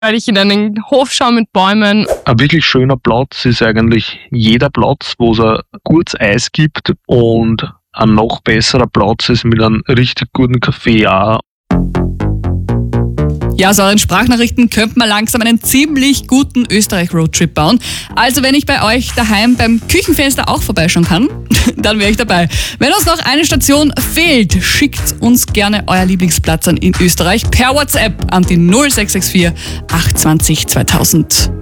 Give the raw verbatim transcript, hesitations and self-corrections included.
weil ich in einen Hof schaue mit Bäumen. Ein wirklich schöner Platz ist eigentlich jeder Platz, wo es ein gutes Eis gibt, und ein noch besserer Platz ist mit einem richtig guten Kaffee auch. Ja, aus euren Sprachnachrichten könnte man langsam einen ziemlich guten Österreich-Roadtrip bauen. Also wenn ich bei euch daheim beim Küchenfenster auch vorbeischauen kann, dann wäre ich dabei. Wenn uns noch eine Station fehlt, schickt uns gerne euer Lieblingsplatz an in Österreich per WhatsApp an die null sechs sechs vier acht zwei null zweitausend.